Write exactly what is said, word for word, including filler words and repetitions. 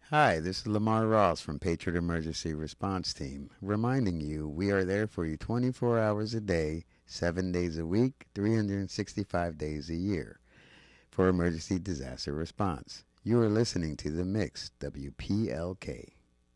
Hi, this is Lamar Ross from Patriot Emergency Response Team, reminding you we are there for you twenty-four hours a day, seven days a week, three hundred sixty-five days a year for emergency disaster response. You are listening to The Mix, W P L K.